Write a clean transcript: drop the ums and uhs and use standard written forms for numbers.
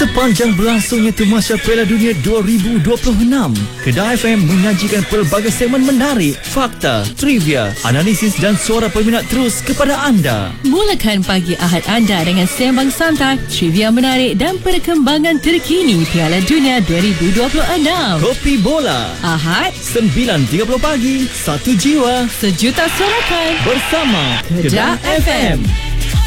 Sepanjang berlangsungnya Tamasya Piala Dunia 2026, Kedah FM menyajikan pelbagai segmen menarik, fakta, trivia, analisis dan suara peminat terus kepada anda. Mulakan pagi Ahad anda dengan sembang santai, trivia menarik dan perkembangan terkini Piala Dunia 2026. Kopi Bola Ahad 9.30 pagi, satu jiwa sejuta sorakan bersama Kedah FM.